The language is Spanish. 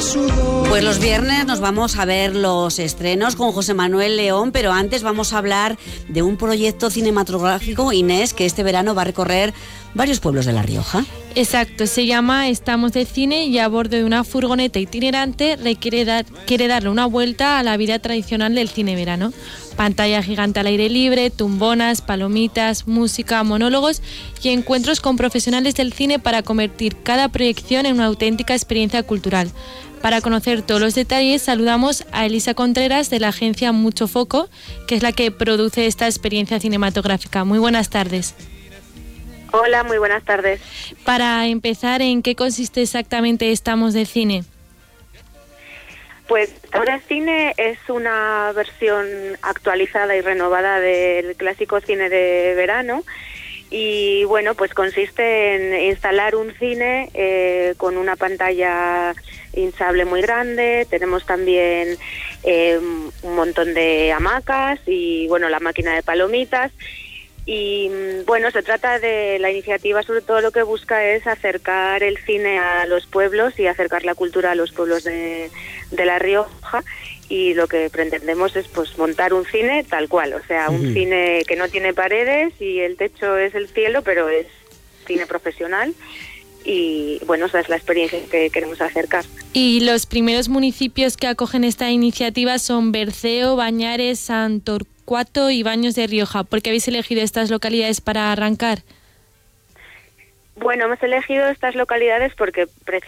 Pues los viernes nos vamos a ver los estrenos con José Manuel León, pero antes vamos a hablar de un proyecto cinematográfico, Inés, que este verano va a recorrer varios pueblos de La Rioja. Exacto, se llama Estamos de Cine y a bordo de una furgoneta itinerante quiere darle una vuelta a la vida tradicional del cine verano. Pantalla gigante al aire libre, tumbonas, palomitas, música, monólogos y encuentros con profesionales del cine para convertir cada proyección en una auténtica experiencia cultural. Para conocer todos los detalles, saludamos a Elisa Contreras de la agencia Mucho Foco, que es la que produce esta experiencia cinematográfica. Muy buenas tardes. Hola, muy buenas tardes. Para empezar, ¿en qué consiste exactamente Estamos de Cine? Pues Estamos de Cine es una versión actualizada y renovada del clásico cine de verano y bueno, pues consiste en instalar un cine con una pantalla hinchable muy grande. Tenemos también un montón de hamacas y bueno, la máquina de palomitas. Y bueno, se trata de la iniciativa, sobre todo lo que busca es acercar el cine a los pueblos y acercar la cultura a los pueblos de La Rioja, y lo que pretendemos es pues montar un cine tal cual, o sea, un cine que no tiene paredes y el techo es el cielo, pero es cine profesional. Y bueno, esa es la experiencia que queremos acercar. Y los primeros municipios que acogen esta iniciativa son Berceo, Bañares, Santorcuato y Baños de Rioja. ¿Por qué habéis elegido estas localidades para arrancar? Bueno, hemos elegido estas localidades porque